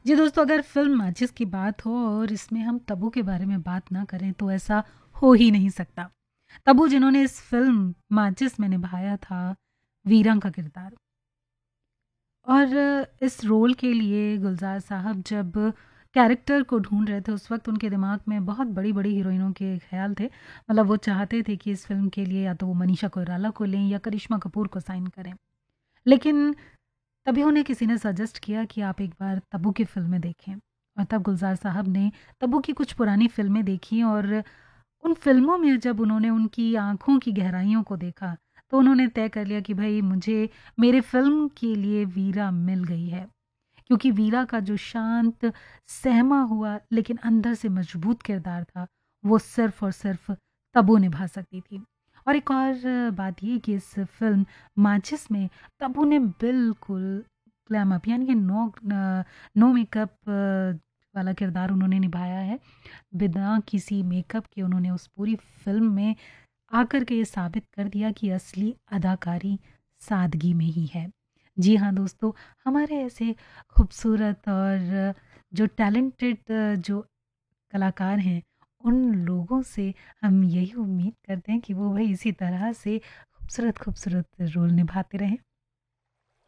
जी दोस्तों, अगर फ़िल्म माचिस की बात हो और इसमें हम तब्बू के बारे में बात ना करें तो ऐसा हो ही नहीं सकता। तब्बू जिन्होंने इस फ़िल्म माचिस में निभाया था वीरा का किरदार। और इस रोल के लिए गुलज़ार साहब जब कैरेक्टर को ढूँढ रहे थे, उस वक़्त उनके दिमाग में बहुत बड़ी-बड़ी हीरोइनों के ख़्याल थे। मतलब वो चाहते थे कि इस फ़िल्म के लिए या तो वो मनीषा कोइराला को लें या करिश्मा कपूर को साइन करें। लेकिन तभी उन्हें किसी ने सजेस्ट किया कि आप एक बार तब्बू की फ़िल्में देखें। और तब गुलज़ार साहब ने तब्बू की कुछ पुरानी फ़िल्में देखी और उन फ़िल्मों में जब उन्होंने उनकी आँखों की गहराइयों को देखा, तो उन्होंने तय कर लिया कि भई मुझे मेरे फ़िल्म के लिए वीरा मिल गई है। क्योंकि वीरा का जो शांत, सहमा हुआ लेकिन अंदर से मजबूत किरदार था, वो सिर्फ़ और सिर्फ़ तब्बू निभा सकती थी। और एक और बात ये कि इस फ़िल्म माचिस में तब्बू ने बिल्कुल ग्लैम अप यानी कि नो मेकअप वाला किरदार उन्होंने निभाया है। बिना किसी मेकअप के उन्होंने उस पूरी फ़िल्म में आकर के ये साबित कर दिया कि असली अदाकारी सादगी में ही है। जी हाँ दोस्तों, हमारे ऐसे खूबसूरत और जो टैलेंटेड जो कलाकार हैं, उन लोगों से हम यही उम्मीद करते हैं कि वो भई इसी तरह से खूबसूरत-खूबसूरत रोल निभाते रहें।